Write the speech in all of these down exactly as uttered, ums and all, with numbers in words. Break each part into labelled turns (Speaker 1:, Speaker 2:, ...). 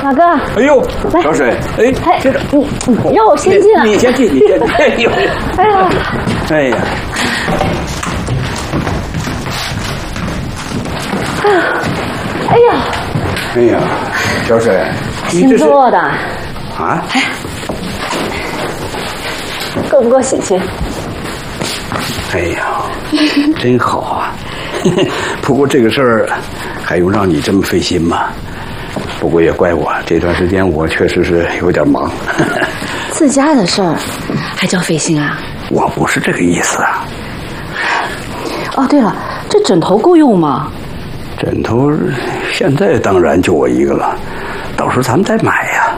Speaker 1: 马哥。
Speaker 2: 哎呦，小水，哎，
Speaker 1: 这个你你让我先进啊！
Speaker 2: 你先进，你先进。哎呦，
Speaker 1: 哎呀，
Speaker 2: 哎呀，
Speaker 1: 哎呀，
Speaker 2: 哎呀，小水，
Speaker 1: 新做的
Speaker 2: 啊？
Speaker 1: 哎，够不够喜庆？
Speaker 2: 哎呀，真好啊！不过这个事儿还用让你这么费心吗？不过也怪我，这段时间我确实是有点忙。
Speaker 1: 自家的事儿还叫费心啊？
Speaker 2: 我不是这个意思啊。
Speaker 1: 哦，对了，这枕头够用吗？
Speaker 2: 枕头现在当然就我一个了，到时候咱们再买呀。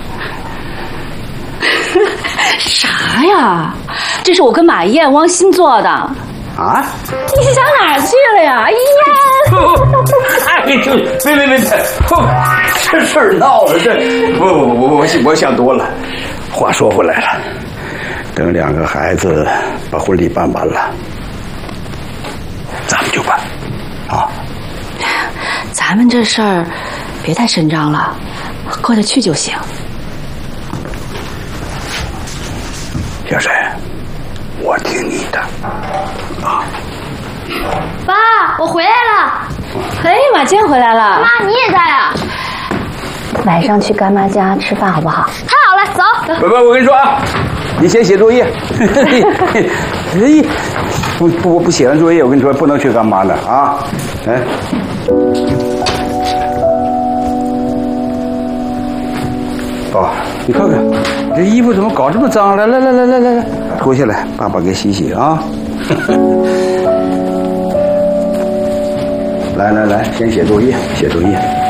Speaker 1: 啥呀？这是我跟马燕、汪鑫做的。
Speaker 2: 啊？
Speaker 1: 你是想哪儿去了呀？哎呀！
Speaker 2: 哎，这别别别别，这事儿闹了，这不不不不，我我想多了。话说回来了，等两个孩子把婚礼办完了，咱们就办啊。
Speaker 1: 咱们这事儿别太声张了，过得去就行。
Speaker 2: 小水，我听你的啊。
Speaker 3: 爸，我回来了。
Speaker 1: 哎，马健回来了。
Speaker 3: 妈，你也在啊？
Speaker 1: 晚上去干妈家吃饭好不好？
Speaker 3: 太好了，走。
Speaker 2: 不不，我跟你说啊，你先写作业。哎，不不不写完作业，我跟你说不能去干妈的啊。哎。哦，你看看，你这衣服怎么搞这么脏？来来来来来来来，脱下来，爸爸给洗洗啊。来来来，先写作业，写作业。